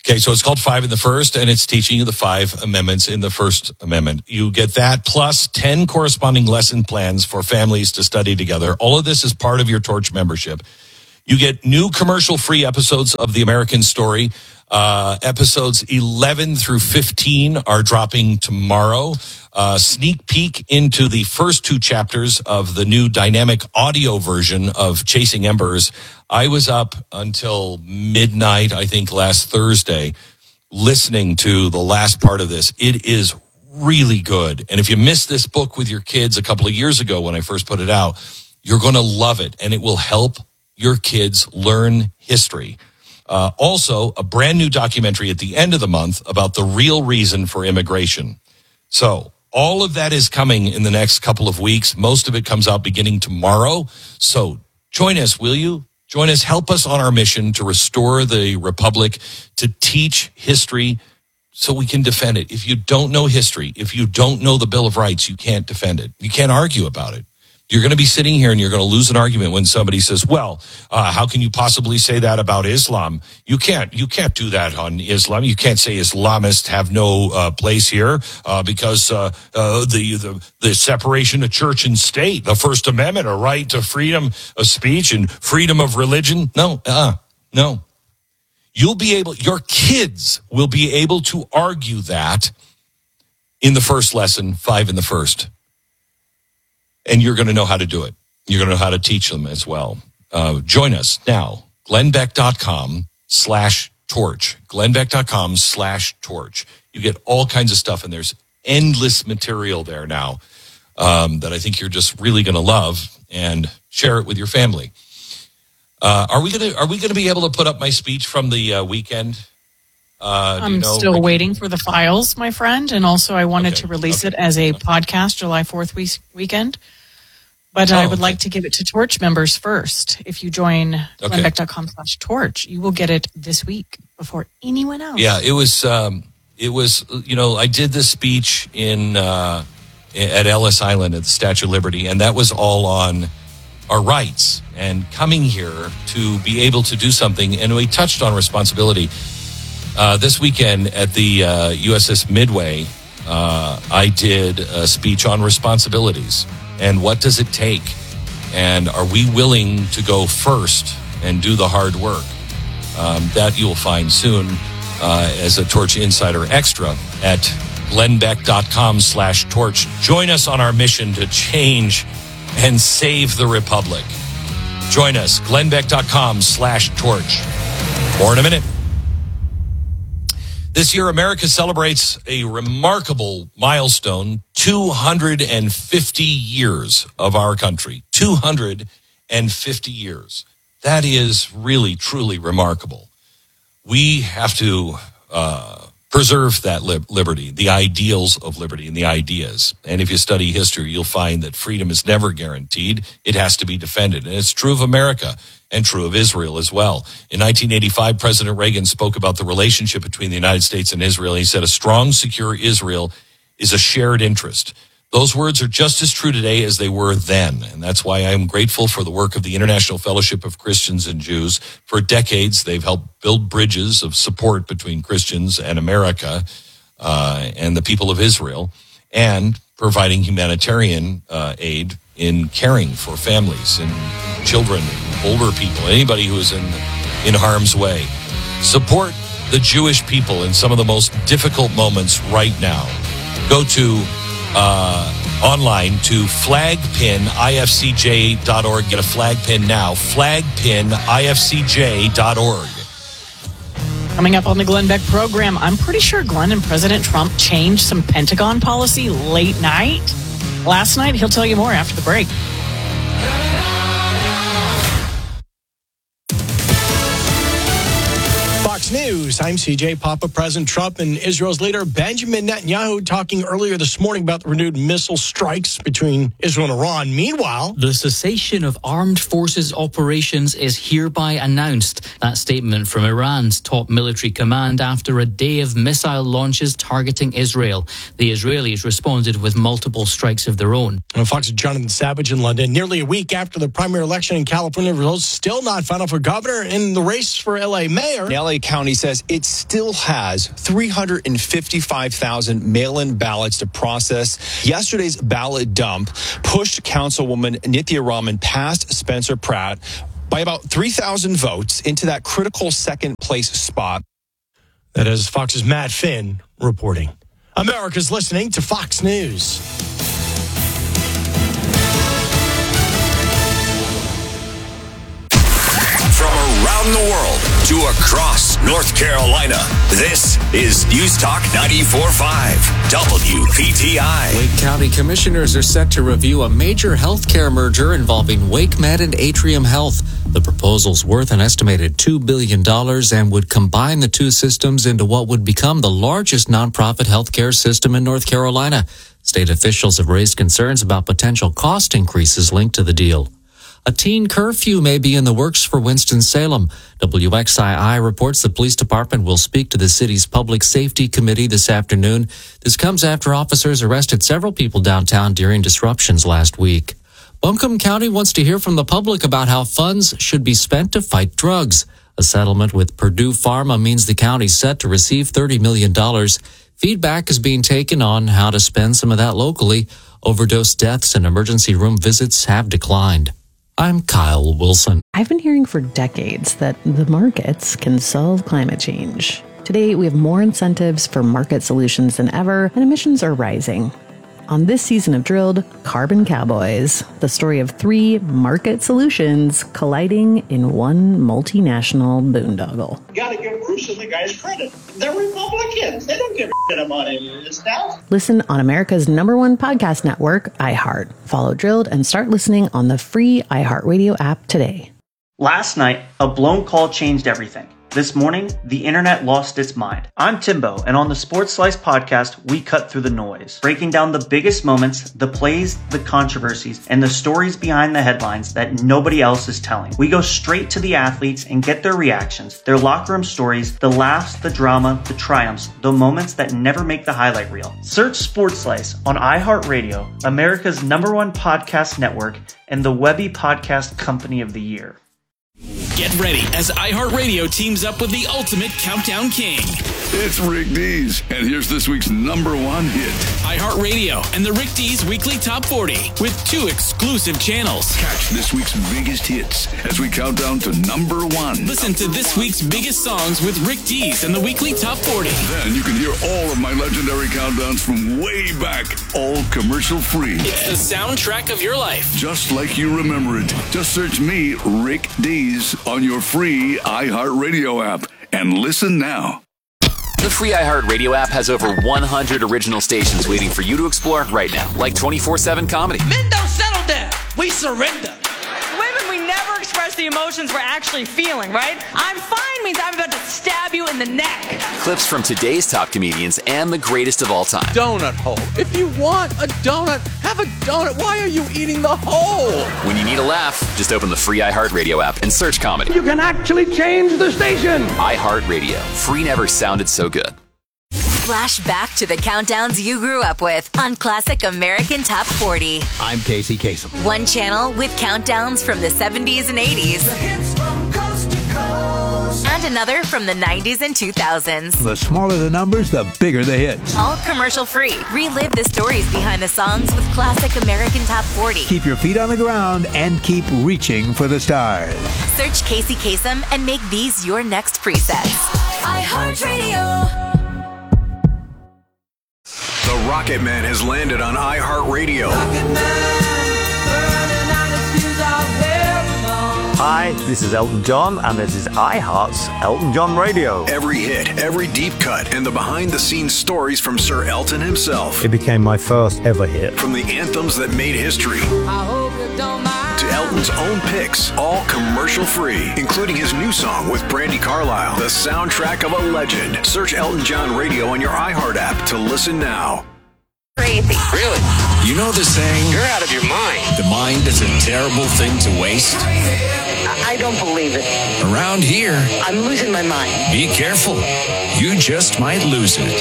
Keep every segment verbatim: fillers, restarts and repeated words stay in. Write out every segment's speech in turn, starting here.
Okay, so it's called Five in the First, and it's teaching you the five amendments in the First Amendment. You get that, plus ten corresponding lesson plans for families to study together. All of this is part of your Torch membership. You get new commercial-free episodes of The American Story. Uh, episodes eleven through fifteen are dropping tomorrow. Uh, sneak peek into the first two chapters of the new dynamic audio version of Chasing Embers. I was up until midnight, I think, last Thursday, listening to the last part of this. It is really good. And if you missed this book with your kids a couple of years ago when I first put it out, you're going to love it, and it will help your kids learn history. Uh, also, a brand new documentary at the end of the month about the real reason for immigration. So all of that is coming in the next couple of weeks. Most of it comes out beginning tomorrow. So join us, will you? Join us. Help us on our mission to restore the Republic, to teach history so we can defend it. If you don't know history, if you don't know the Bill of Rights, you can't defend it. You can't argue about it. You're going to be sitting here and you're going to lose an argument when somebody says, well, uh, how can you possibly say that about Islam? You can't, you can't do that on Islam. You can't say Islamists have no uh, place here uh, because uh, uh, the, the the separation of church and state, the First Amendment, a right to freedom of speech and freedom of religion. No, uh, no. You'll be able, your kids will be able to argue that in the first lesson, Five in the First. And you're going to know how to do it. You're going to know how to teach them as well. Uh, join us now. glennbeck.com slash torch. glennbeck.com slash torch. You get all kinds of stuff, and there's endless material there now um, that I think you're just really going to love, and share it with your family. Uh, are we going to Are we going to be able to put up my speech from the uh, weekend? Uh, I'm you know, still Ricky? waiting for the files, my friend, and also I wanted Okay. to release Okay. it as a podcast July fourth week- weekend. But Oh, I would okay. like to give it to Torch members first. If you join Okay. glennbeck.com slash torch, you will get it this week before anyone else. Yeah, it was, um, it was, you know, I did this speech in, uh, at Ellis Island at the Statue of Liberty, and that was all on our rights and coming here to be able to do something. And we touched on responsibility. Uh, this weekend at the uh, U S S Midway, uh, I did a speech on responsibilities and what does it take? And are we willing to go first and do the hard work? Um, that you'll find soon uh, as a Torch Insider Extra at glennbeck.com slash torch. Join us on our mission to change and save the Republic. Join us, glennbeck.com slash torch. More in a minute. This year, America celebrates a remarkable milestone, two hundred fifty years of our country. two hundred fifty years. That is really, truly remarkable. We have to uh, preserve that lib- liberty, the ideals of liberty and the ideas. And if you study history, you'll find that freedom is never guaranteed. It has to be defended. And it's true of America and true of Israel as well. In nineteen eighty-five, President Reagan spoke about the relationship between the United States and Israel. He said, a strong, secure Israel is a shared interest. Those words are just as true today as they were then. And that's why I am grateful for the work of the International Fellowship of Christians and Jews. For decades, they've helped build bridges of support between Christians and America uh, and the people of Israel, and providing humanitarian uh, aid in caring for families and children, older people, anybody who is in in harm's way. Support the Jewish people in some of the most difficult moments right now. Go to uh, online to flag pin I F C J dot org. Get a flag pin now. flag pin I F C J dot org. Coming up on the Glenn Beck program, I'm pretty sure Glenn and President Trump changed some Pentagon policy late night. Last night, he'll tell you more after the break. Fox News, I'm C J Papa. President Trump and Israel's leader Benjamin Netanyahu talking earlier this morning about the renewed missile strikes between Israel and Iran. Meanwhile, the cessation of armed forces operations is hereby announced. That statement from Iran's top military command after a day of missile launches targeting Israel. The Israelis responded with multiple strikes of their own. And Fox's Jonathan Savage in London. Nearly a week after the primary election in California, results still not final for governor. In the race for L A mayor, The L A County County says it still has three hundred fifty-five thousand mail-in ballots to process. Yesterday's ballot dump pushed Councilwoman Nithya Raman past Spencer Pratt by about three thousand votes into that critical second place spot. That is Fox's Matt Finn reporting. America's listening to Fox News. From around the world to across North Carolina, this is News Talk ninety-four point five W P T I. Wake County commissioners are set to review a major healthcare merger involving WakeMed and Atrium Health. The proposal's worth an estimated two billion dollars and would combine the two systems into what would become the largest nonprofit healthcare system in North Carolina. State officials have raised concerns about potential cost increases linked to the deal. A teen curfew may be in the works for Winston-Salem. W X I I reports the police department will speak to the city's public safety committee this afternoon. This comes after officers arrested several people downtown during disruptions last week. Buncombe County wants to hear from the public about how funds should be spent to fight drugs. A settlement with Purdue Pharma means the county's set to receive thirty million dollars. Feedback is being taken on how to spend some of that locally. Overdose deaths and emergency room visits have declined. I'm Kyle Wilson. I've been hearing for decades that the markets can solve climate change. Today, we have more incentives for market solutions than ever, and emissions are rising. On this season of Drilled, Carbon Cowboys, the story of three market solutions colliding in one multinational boondoggle. You gotta give Bruce and the guys credit. They're Republicans. They don't give a shit about any of this stuff. Listen on America's number one podcast network, iHeart. Follow Drilled and start listening on the free iHeartRadio app today. Last night, a blown call changed everything. This morning, the internet lost its mind. I'm Timbo, and on the Sports Slice podcast, we cut through the noise, breaking down the biggest moments, the plays, the controversies, and the stories behind the headlines that nobody else is telling. We go straight to the athletes and get their reactions, their locker room stories, the laughs, the drama, the triumphs, the moments that never make the highlight reel. Search Sports Slice on iHeartRadio, America's number one podcast network, and the Webby Podcast Company of the Year. Get ready as iHeartRadio teams up with the ultimate countdown king. It's Rick Dees, and here's this week's number one hit. iHeartRadio and the Rick Dees Weekly Top forty with two exclusive channels. Catch this week's biggest hits as we count down to number one. Listen to this week's biggest songs with Rick Dees and the Weekly Top forty. Then you can hear all of my legendary countdowns from way back, all commercial free. It's the soundtrack of your life. Just like you remember it. Just search me, Rick Dees, on your free iHeartRadio app and listen now. The free iHeartRadio app has over one hundred original stations waiting for you to explore right now, like twenty-four seven comedy. Men don't settle down. We surrender. Women, we never express the emotions we're actually feeling, right? I'm fine means I'm about to stab you in the neck. Clips from today's top comedians and the greatest of all time. Donut hole. If you want a donut, have a donut. Why are you eating the hole? When you need a laugh, just open the free iHeartRadio app and search comedy. You can actually change the station. iHeartRadio. Free never sounded so good. Flash back to the countdowns you grew up with on Classic American Top forty. I'm Casey Kasem. One channel with countdowns from the seventies and eighties. The hits from coast to coast. And another from the nineties and two thousands. The smaller the numbers, the bigger the hits. All commercial free. Relive the stories behind the songs with Classic American Top forty. Keep your feet on the ground and keep reaching for the stars. Search Casey Kasem and make these your next presets. iHeartRadio. The Rocket Man has landed on iHeartRadio. Hi, this is Elton John, and this is iHeart's Elton John Radio. Every hit, every deep cut, and the behind-the-scenes stories from Sir Elton himself. It became my first ever hit. From the anthems that made history to Elton's own picks, all commercial-free, including his new song with Brandi Carlile, the soundtrack of a legend. Search Elton John Radio on your iHeart app to listen now. Crazy. Really? You know the saying, you're out of your mind. The mind is a terrible thing to waste. I don't believe it. Around here, I'm losing my mind. Be careful. You just might lose it.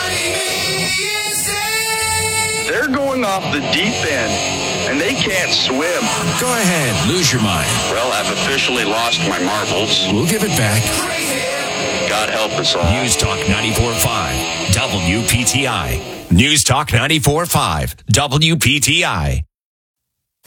They're going off the deep end, and they can't swim. Go ahead, lose your mind. Well, I've officially lost my marbles. We'll give it back. God God help us all. News Talk ninety-four point five, W P T I. News Talk ninety-four point five, W P T I.